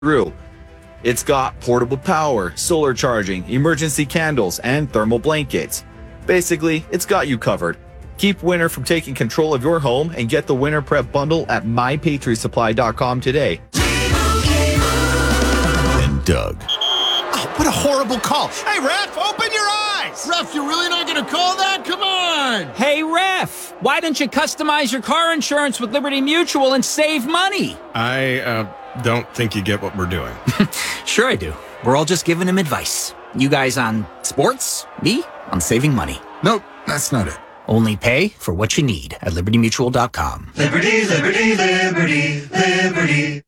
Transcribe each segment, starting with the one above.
through. It's got portable power, solar charging, emergency candles, and thermal blankets. Basically, it's got you covered. Keep winter from taking control of your home and get the Winter Prep Bundle at mypatriotsupply.com today. And Doug. Oh, what a horrible call. Hey, ref, open your eyes. Ref, you're really not going to call that? Come on. Hey, ref, why don't you customize your car insurance with Liberty Mutual and save money? I don't think you get what we're doing. Sure I do. We're all just giving him advice. You guys on sports, me on saving money. Nope, that's not it. Only pay for what you need at libertymutual.com. Liberty, liberty, liberty, liberty.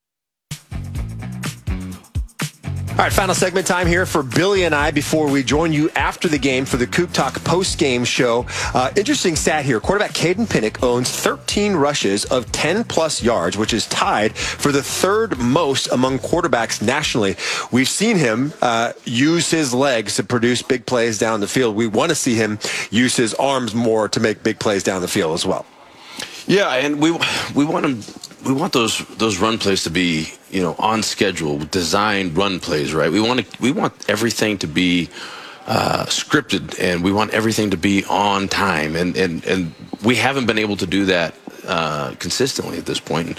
All right, final segment time here for Billy and I before we join you after the game for the Coop Talk post-game show. Interesting stat here. Quarterback Caden Pinnock owns 13 rushes of 10-plus yards, which is tied for the third most among quarterbacks nationally. We've seen him use his legs to produce big plays down the field. We want to see him use his arms more to make big plays down the field as well. Yeah, and we want him. We want those run plays to be, on schedule, designed run plays, right? We want everything to be scripted, and we want everything to be on time, and we haven't been able to do that consistently at this point.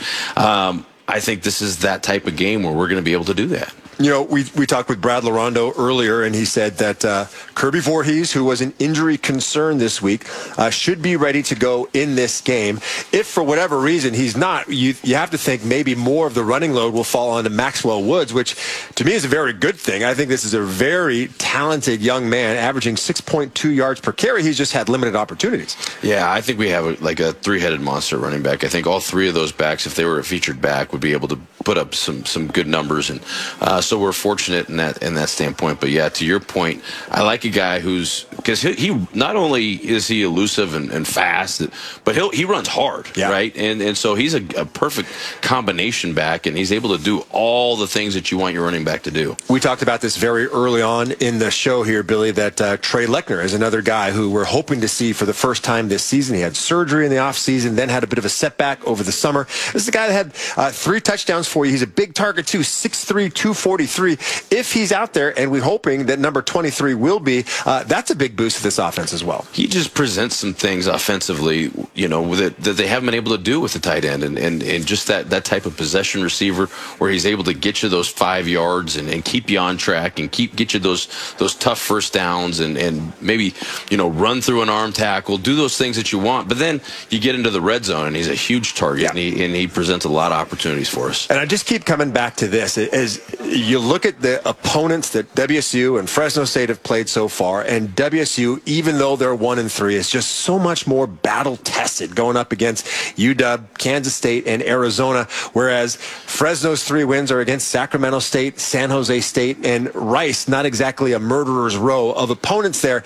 I think this is that type of game where we're going to be able to do that. We talked with Brad Larondo earlier, and he said that Kirby Voorhees, who was an injury concern this week, should be ready to go in this game. If for whatever reason he's not, you have to think maybe more of the running load will fall onto Maxwell Woods, which to me is a very good thing. I think this is a very talented young man, averaging 6.2 yards per carry. He's just had limited opportunities. Yeah, I think we have a three-headed monster running back. I think all three of those backs, if they were a featured back, would be able to put up some good numbers, and so we're fortunate in that standpoint. But yeah, to your point, I like a guy because he not only is he elusive and fast, but he runs hard, right? And so he's a perfect combination back, and he's able to do all the things that you want your running back to do. We talked about this very early on in the show here, Billy, that Trey Lechner is another guy who we're hoping to see for the first time this season. He had surgery in the offseason, then had a bit of a setback over the summer. This is a guy that had 3 touchdowns for you. He's a big target too, 6'3", 243. If he's out there, and we're hoping that number 23 will be, that's a big boost to this offense as well. He just presents some things offensively, that they haven't been able to do with the tight end, and just that type of possession receiver where he's able to get you those 5 yards and keep you on track and get you those tough first downs and maybe run through an arm tackle, do those things that you want. But then you get into the red zone, and he's a huge target, and he presents a lot of opportunities for us. And I just keep coming back to this as you look at the opponents that WSU and Fresno State have played so far, and WSU, even though they're 1-3, is just so much more battle tested going up against UW, Kansas State, and Arizona, whereas Fresno's 3 wins are against Sacramento State, San Jose State, and Rice. Not exactly a murderer's row of opponents there.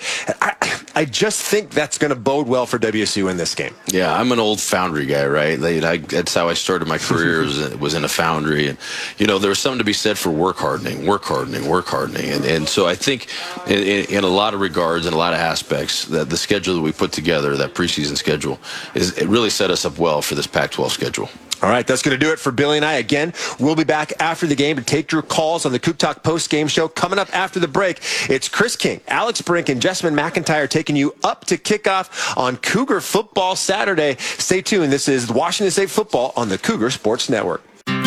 I just think that's going to bode well for WSU in this game. Yeah, I'm an old Foundry guy, right? That's how I started my career, was in a Foundry, and there was something to be said for work hardening, and so I think in a lot of regards, in a lot of aspects, that the schedule that we put together, that preseason schedule, it really set us up well for this Pac-12 schedule. All right, that's going to do it for Billy and I. Again, we'll be back after the game to take your calls on the Coop Talk post-game show. Coming up after the break, it's Chris King, Alex Brink, and Jessamine McIntyre taking you up to kickoff on Cougar Football Saturday. Stay tuned. This is Washington State Football on the Cougar Sports Network.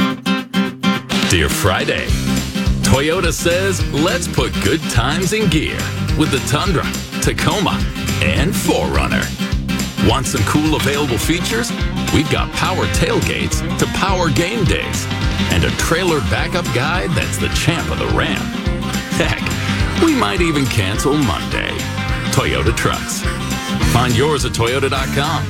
Dear Friday, Toyota says let's put good times in gear with the Tundra, Tacoma, and 4Runner. Want some cool available features? We've got power tailgates to power game days and a trailer backup guide that's the champ of the ramp. Heck, we might even cancel Monday. Toyota Trucks. Find yours at Toyota.com.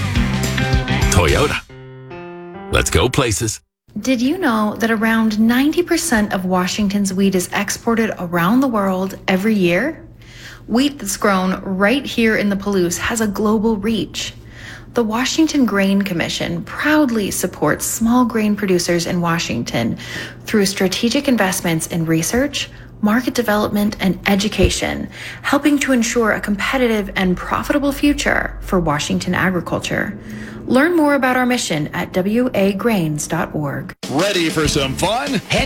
Toyota. Let's go places. Did you know that around 90% of Washington's wheat is exported around the world every year? Wheat that's grown right here in the Palouse has a global reach. The Washington Grain Commission proudly supports small grain producers in Washington through strategic investments in research, market development, and education, helping to ensure a competitive and profitable future for Washington agriculture. Learn more about our mission at wagrains.org. Ready for some fun?